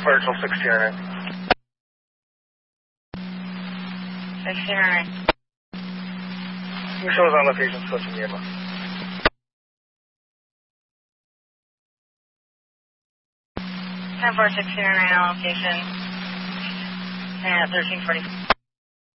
Virgil 1609. 1609. You show us on location, switching nearby. 10-4, 1609 on location. And 1340.